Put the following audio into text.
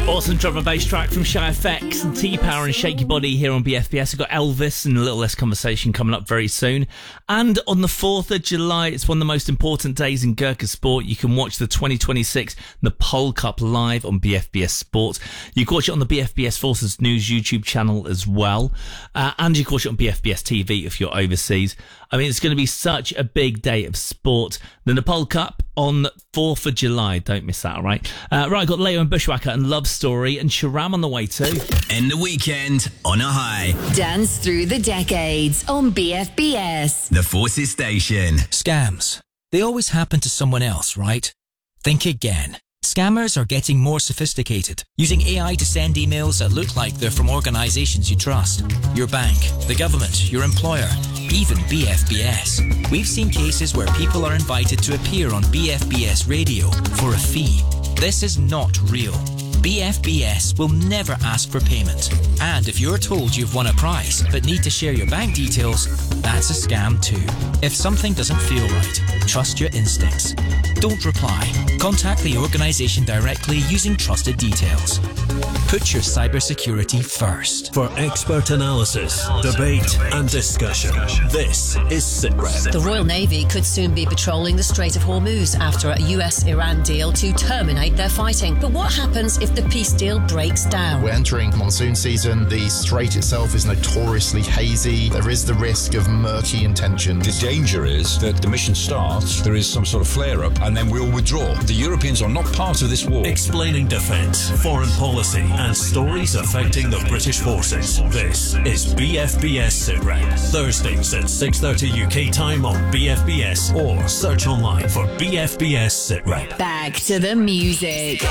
Awesome drum and bass track from Shy FX and T-Power and Shake Your Body here on BFBS. I've got Elvis and a little less conversation coming up very soon. And on the 4th of July, it's one of the most important days in Gurkha sport. You can watch the 2026 Nepal Cup live on BFBS Sport. You can watch it on the BFBS Forces News YouTube channel as well. And you can watch it on BFBS TV if you're overseas. I mean, it's going to be such a big day of sport. The Nepal Cup on 4th of July. Don't miss that, all right? Right, I've got Leo and Bushwhacker and Love Story and Sharam on the way too. End the weekend on a high. Dance through the decades on BFBS. The Forces Station. Scams. They always happen to someone else, right? Think again. Scammers are getting more sophisticated, using AI to send emails that look like they're from organizations you trust. Your bank, the government, your employer, even BFBS. We've seen cases where people are invited to appear on BFBS radio for a fee. This is not real. BFBS will never ask for payment. And if you're told you've won a prize but need to share your bank details, that's a scam too. If something doesn't feel right, trust your instincts. Don't reply. Contact the organization directly using trusted details. Put your cybersecurity first. For expert analysis, debate and discussion, this is SITREP. The Royal Navy could soon be patrolling the Strait of Hormuz after a US-Iran deal to terminate their fighting. But what happens if the peace deal breaks down? We're entering monsoon season. The strait itself is notoriously hazy. There is the risk of murky intentions. The danger is that the mission starts, there is some sort of flare-up, and then we'll withdraw. The Europeans are not part of this war. Explaining defence, foreign policy and stories affecting the British forces. This is BFBS SITREP. Thursdays at 6:30 UK time on BFBS or search online for BFBS SITREP. Back to the music.